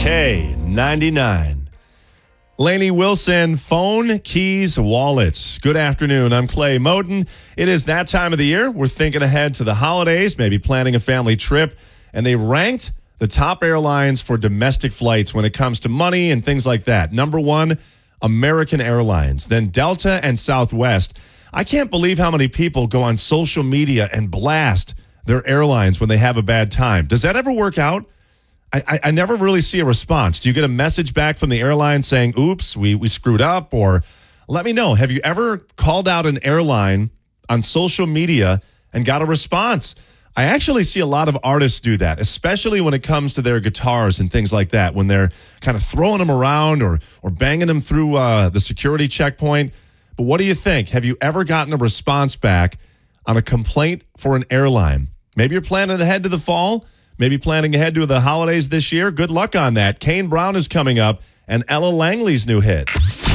K99. Lainey Wilson, phone, keys, wallets. Good afternoon. I'm Clay Moten. It is that time of the year. We're thinking ahead to the holidays, maybe planning a family trip, and they ranked the top airlines for domestic flights when it comes to money and things like that. Number one, American Airlines, then Delta and Southwest. I can't believe how many people go on social media and blast their airlines when they have a bad time. Does that ever work out? I never really see a response. Do you get a message back from the airline saying, oops, we screwed up? Or let me know. Have you ever called out an airline on social media and got a response? I actually see a lot of artists do that, especially when it comes to their guitars and things like that, when they're kind of throwing them around or banging them through the security checkpoint. But what do you think? Have you ever gotten a response back on a complaint for an airline? Maybe you're planning ahead to the fall. Maybe planning ahead to the holidays this year. Good luck on that. Kane Brown is coming up and Ella Langley's new hit.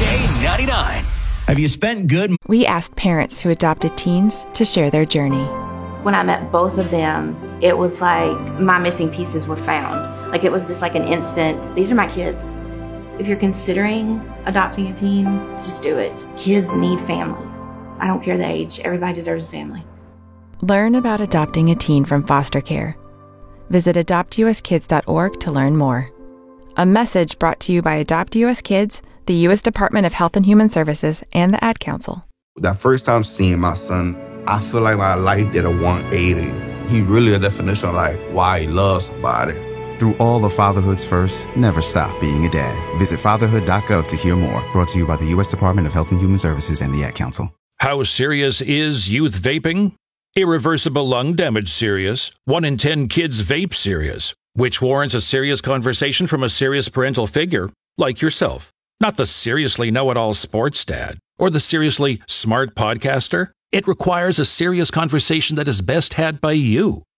K99. Have you spent good? We asked parents who adopted teens to share their journey. When I met both of them, it was like my missing pieces were found. Like it was just like an instant, these are my kids. If you're considering adopting a teen, just do it. Kids need families. I don't care the age. Everybody deserves a family. Learn about adopting a teen from foster care. Visit adoptuskids.org to learn more. A message brought to you by Adopt US Kids, the U.S. Department of Health and Human Services, and the Ad Council. That first time seeing my son, I feel like my life did a 180. He really a definition of like why he loves somebody. Through all of fatherhood's first, never stop being a dad. Visit fatherhood.gov to hear more. Brought to you by the U.S. Department of Health and Human Services and the Ad Council. How serious is youth vaping? Irreversible lung damage serious. 1 in 10 kids vape serious, which warrants a serious conversation from a serious parental figure like yourself. Not the seriously know-it-all sports dad or the seriously smart podcaster. It requires a serious conversation that is best had by you.